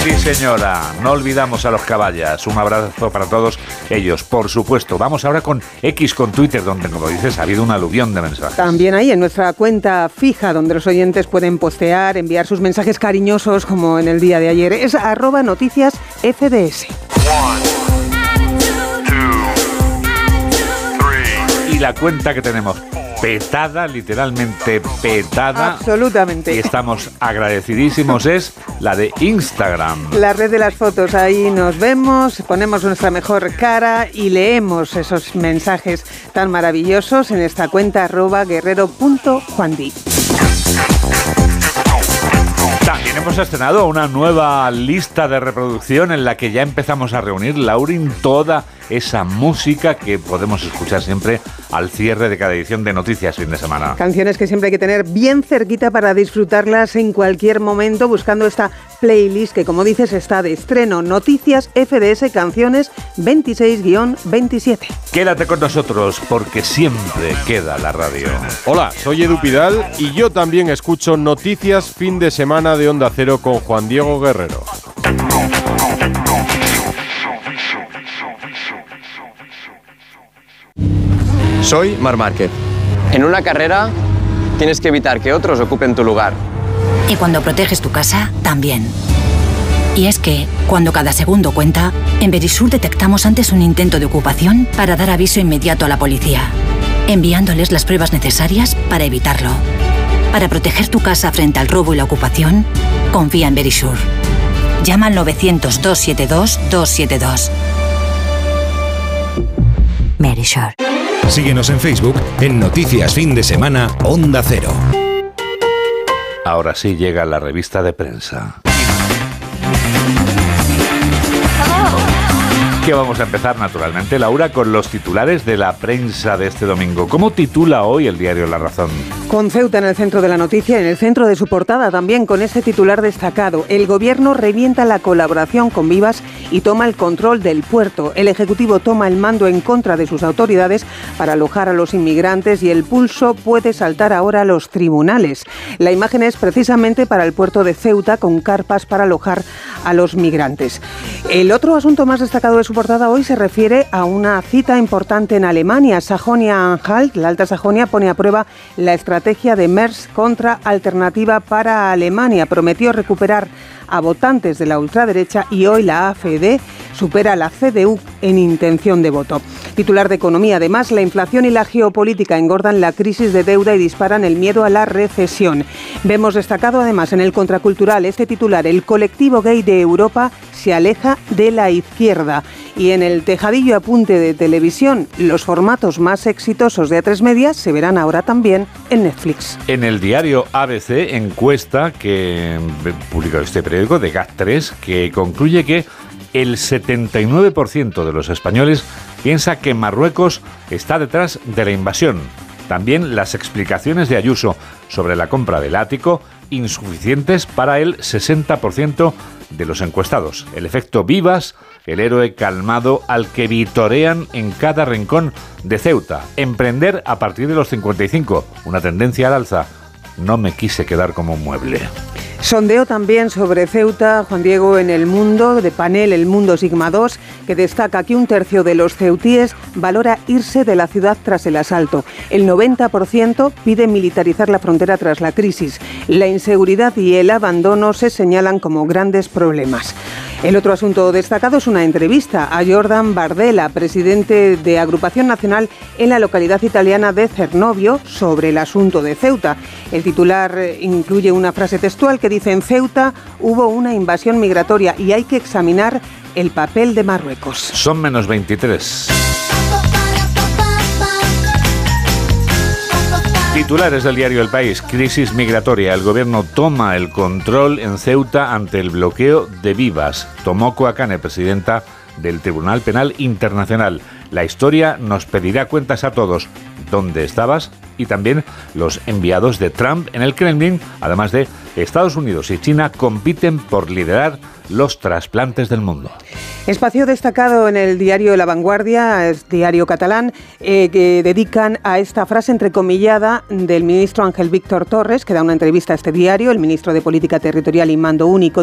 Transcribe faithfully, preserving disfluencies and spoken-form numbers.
Sí, señora, no olvidamos a los caballas. Un abrazo para todos ellos, por supuesto. Vamos ahora con X, con Twitter, donde, como dices, ha habido una aluvión de mensajes. También ahí en nuestra cuenta fija, donde los oyentes pueden postear, enviar sus mensajes cariñosos, como en el día de ayer. Es arroba noticias F D S. Y la cuenta que tenemos petada, literalmente petada. Absolutamente. Y estamos agradecidísimos, es la de Instagram. La red de las fotos, ahí nos vemos, ponemos nuestra mejor cara y leemos esos mensajes tan maravillosos en esta cuenta arroba guerrero punto juandi. También hemos estrenado una nueva lista de reproducción en la que ya empezamos a reunir, Laurin, toda esa música que podemos escuchar siempre al cierre de cada edición de Noticias Fin de Semana. Canciones que siempre hay que tener bien cerquita para disfrutarlas en cualquier momento, buscando esta playlist que, como dices, está de estreno. Noticias F D S Canciones veintiséis veintisiete. Quédate con nosotros porque siempre queda la radio. Hola, soy Edu Pidal y yo también escucho Noticias Fin de Semana de Onda Cero con Juan Diego Guerrero. Soy Marc Márquez. En una carrera tienes que evitar que otros ocupen tu lugar. Y cuando proteges tu casa, también. Y es que, cuando cada segundo cuenta, en Verisur detectamos antes un intento de ocupación para dar aviso inmediato a la policía, enviándoles las pruebas necesarias para evitarlo. Para proteger tu casa frente al robo y la ocupación, confía en Verisur. Llama al novecientos, doscientos setenta y dos, doscientos setenta y dos. Verisur. Síguenos en Facebook en Noticias Fin de Semana Onda Cero. Ahora sí llega la revista de prensa. Que vamos a empezar naturalmente, Laura, con los titulares de la prensa de este domingo. ¿Cómo titula hoy el diario La Razón? Con Ceuta en el centro de la noticia, en el centro de su portada también con este titular destacado. El gobierno revienta la colaboración con Vivas y toma el control del puerto. El Ejecutivo toma el mando en contra de sus autoridades para alojar a los inmigrantes y el pulso puede saltar ahora a los tribunales. La imagen es precisamente para el puerto de Ceuta, con carpas para alojar a los migrantes. El otro asunto más destacado de su portada hoy se refiere a una cita importante en Alemania. Sajonia-Anhalt, la Alta Sajonia, pone a prueba la estrategia de Merz contra Alternativa para Alemania. Prometió recuperar a votantes de la ultraderecha y hoy la A F D supera a la C D U en intención de voto. Titular de Economía, además, la inflación y la geopolítica engordan la crisis de deuda y disparan el miedo a la recesión. Vemos destacado además en el Contracultural este titular: el colectivo gay de Europa se aleja de la izquierda. Y en el tejadillo apunte de televisión, los formatos más exitosos de A tres Media se verán ahora también en Netflix. En el diario A B C, encuesta que publicó este periódico de GAT tres, que concluye que el setenta y nueve por ciento de los españoles piensa que Marruecos está detrás de la invasión. También las explicaciones de Ayuso sobre la compra del ático, insuficientes para el sesenta por ciento de los encuestados. El efecto Vivas, el héroe calmado al que vitorean en cada rincón de Ceuta. Emprender a partir de los cincuenta y cinco, una tendencia al alza. No me quise quedar como un mueble. Sondeo también sobre Ceuta, Juan Diego, en El Mundo, de panel El Mundo Sigma dos, que destaca que un tercio de los ceutíes valora irse de la ciudad tras el asalto. El noventa por ciento pide militarizar la frontera tras la crisis. La inseguridad y el abandono se señalan como grandes problemas. El otro asunto destacado es una entrevista a Jordan Bardella, presidente de Agrupación Nacional en la localidad italiana de Cernovio, sobre el asunto de Ceuta. El titular incluye una frase textual que dice: en Ceuta hubo una invasión migratoria y hay que examinar el papel de Marruecos. Son menos veintitrés. Titulares del diario El País: crisis migratoria. El gobierno toma el control en Ceuta ante el bloqueo de Vivas. Tomoko Akane, presidenta del Tribunal Penal Internacional. La historia nos pedirá cuentas a todos. ¿Dónde estabas? Y también los enviados de Trump en el Kremlin, además de Estados Unidos y China, compiten por liderar los trasplantes del mundo. Espacio destacado en el diario La Vanguardia, es diario catalán, eh, que dedican a esta frase entrecomillada del ministro Ángel Víctor Torres, que da una entrevista a este diario, el ministro de Política Territorial y Mando Único.